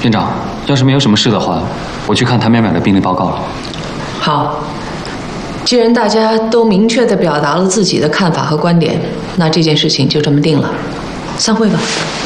院长，要是没有什么事的话，我去看谭淼淼的病历报告了。 好，既然大家都明确地表达了自己的看法和观点，那这件事情就这么定了。散会吧。